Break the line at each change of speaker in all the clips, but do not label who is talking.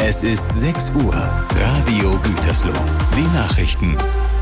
Es ist 6 Uhr. Radio Gütersloh. Die Nachrichten.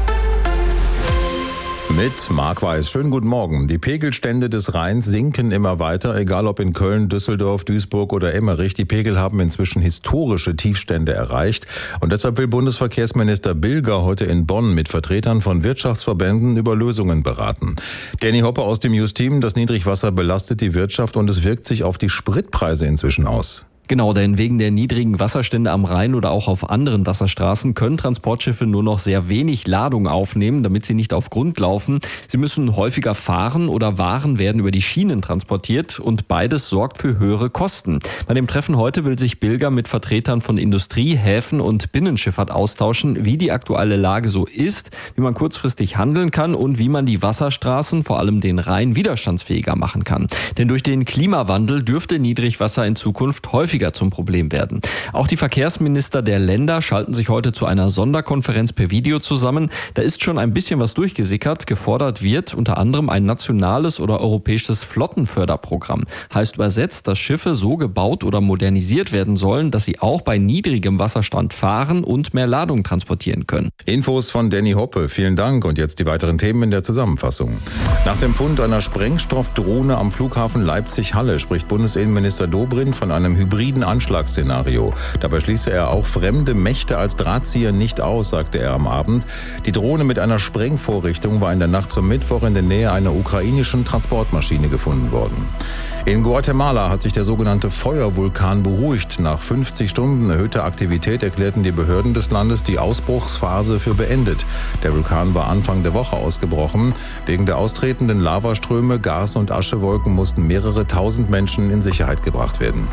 Mit Marc Weiß. Schönen guten Morgen. Die Pegelstände des Rheins sinken immer weiter, egal ob in Köln, Düsseldorf, Duisburg oder Emmerich. Die Pegel haben inzwischen historische Tiefstände erreicht. Und deshalb will Bundesverkehrsminister Bilger heute in Bonn mit Vertretern von Wirtschaftsverbänden über Lösungen beraten. Danny Hoppe aus dem Just-Team. Das Niedrigwasser belastet die Wirtschaft und es wirkt sich auf die Spritpreise inzwischen aus.
Genau, denn wegen der niedrigen Wasserstände am Rhein oder auch auf anderen Wasserstraßen können Transportschiffe nur noch sehr wenig Ladung aufnehmen, damit sie nicht auf Grund laufen. Sie müssen häufiger fahren oder Waren werden über die Schienen transportiert und beides sorgt für höhere Kosten. Bei dem Treffen heute will sich Bilger mit Vertretern von Industrie, Häfen und Binnenschifffahrt austauschen, wie die aktuelle Lage so ist, wie man kurzfristig handeln kann und wie man die Wasserstraßen, vor allem den Rhein, widerstandsfähiger machen kann. Denn durch den Klimawandel dürfte Niedrigwasser in Zukunft häufiger zum Problem werden. Auch die Verkehrsminister der Länder schalten sich heute zu einer Sonderkonferenz per Video zusammen. Da ist schon ein bisschen was durchgesickert. Gefordert wird unter anderem ein nationales oder europäisches Flottenförderprogramm. Heißt übersetzt, dass Schiffe so gebaut oder modernisiert werden sollen, dass sie auch bei niedrigem Wasserstand fahren und mehr Ladung transportieren können.
Infos von Danny Hoppe. Vielen Dank. Und jetzt die weiteren Themen in der Zusammenfassung. Nach dem Fund einer Sprengstoffdrohne am Flughafen Leipzig-Halle spricht Bundesinnenminister Dobrindt von einem hybriden Anschlagsszenario. Dabei schließe er auch fremde Mächte als Drahtzieher nicht aus, sagte er am Abend. Die Drohne mit einer Sprengvorrichtung war in der Nacht zum Mittwoch in der Nähe einer ukrainischen Transportmaschine gefunden worden. In Guatemala hat sich der sogenannte Feuervulkan beruhigt. Nach 50 Stunden erhöhter Aktivität erklärten die Behörden des Landes die Ausbruchsphase für beendet. Der Vulkan war Anfang der Woche ausgebrochen. Wegen der austretenden Lavaströme, Gas- und Aschewolken mussten mehrere tausend Menschen in Sicherheit gebracht werden.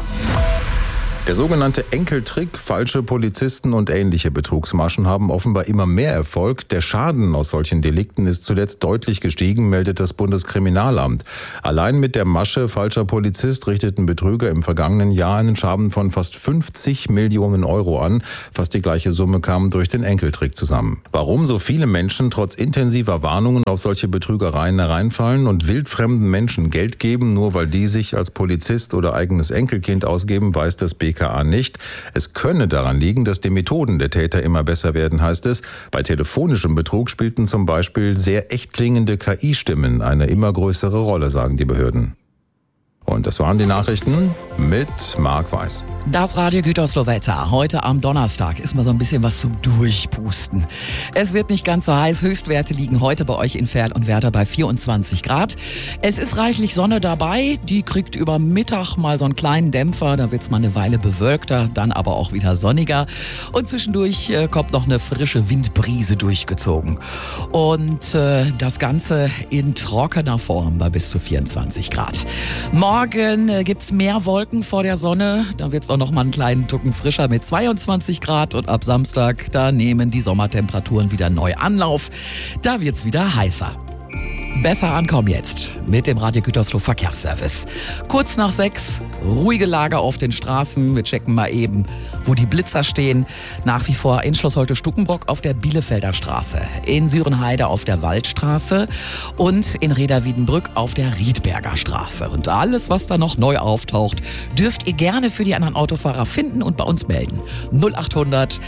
Der sogenannte Enkeltrick, falsche Polizisten und ähnliche Betrugsmaschen haben offenbar immer mehr Erfolg. Der Schaden aus solchen Delikten ist zuletzt deutlich gestiegen, meldet das Bundeskriminalamt. Allein mit der Masche falscher Polizist richteten Betrüger im vergangenen Jahr einen Schaden von fast 50 Millionen Euro an. Fast die gleiche Summe kam durch den Enkeltrick zusammen. Warum so viele Menschen trotz intensiver Warnungen auf solche Betrügereien hereinfallen und wildfremden Menschen Geld geben, nur weil die sich als Polizist oder eigenes Enkelkind ausgeben, weiß das BKA nicht. Es könne daran liegen, dass die Methoden der Täter immer besser werden, heißt es. Bei telefonischem Betrug spielten zum Beispiel sehr echt klingende KI-Stimmen eine immer größere Rolle, sagen die Behörden. Und das waren die Nachrichten mit Marc Weiß.
Das Radio Gütersloh-Wetter. Heute am Donnerstag ist mal so ein bisschen was zum Durchpusten. Es wird nicht ganz so heiß. Höchstwerte liegen heute bei euch in Verl und Werder bei 24 Grad. Es ist reichlich Sonne dabei. Die kriegt über Mittag mal so einen kleinen Dämpfer. Da wird's mal eine Weile bewölkter, dann aber auch wieder sonniger. Und zwischendurch kommt noch eine frische Windbrise durchgezogen. Und das Ganze in trockener Form bei bis zu 24 Grad. Morgen gibt's mehr Wolken vor der Sonne. Da wird's auch noch mal einen kleinen Tucken frischer mit 22 Grad. Und ab Samstag, da nehmen die Sommertemperaturen wieder neu Anlauf. Da wird's wieder heißer. Besser ankommen jetzt mit dem Radio Gütersloh Verkehrsservice. Kurz nach 6, ruhige Lage auf den Straßen. Wir checken mal eben, wo die Blitzer stehen. Nach wie vor in Schloss Holte-Stuckenbrock auf der Bielefelder Straße, in Sürenheide auf der Waldstraße und in Reda-Wiedenbrück auf der Riedberger Straße. Und alles, was da noch neu auftaucht, dürft ihr gerne für die anderen Autofahrer finden und bei uns melden. 0800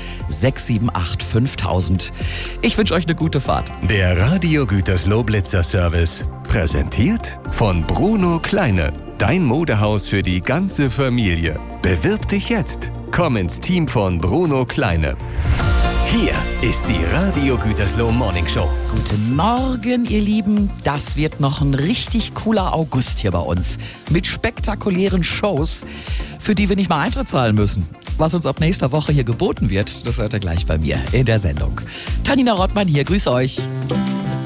678 5000. Ich wünsche euch eine gute Fahrt.
Der Radio Gütersloh Blitzerservice. Präsentiert von Bruno Kleine. Dein Modehaus für die ganze Familie. Bewirb dich jetzt. Komm ins Team von Bruno Kleine. Hier ist die Radio Gütersloh Morning Show.
Guten Morgen, ihr Lieben. Das wird noch ein richtig cooler August hier bei uns. Mit spektakulären Shows, für die wir nicht mal Eintritt zahlen müssen. Was uns ab nächster Woche hier geboten wird, das hört ihr gleich bei mir in der Sendung. Tanina Rottmann hier, grüß euch.